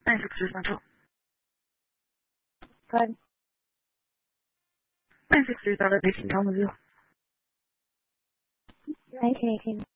那你是不是上车？ Good. 那你是不是到了最紧张的时候？ Okay.